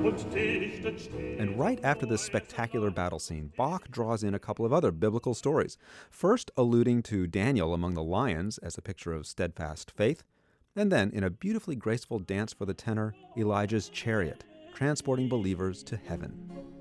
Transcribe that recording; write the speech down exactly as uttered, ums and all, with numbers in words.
And right after this spectacular battle scene, Bach draws in a couple of other biblical stories. First, alluding to Daniel among the lions as a picture of steadfast faith, and then, in a beautifully graceful dance for the tenor, Elijah's chariot, transporting believers to heaven.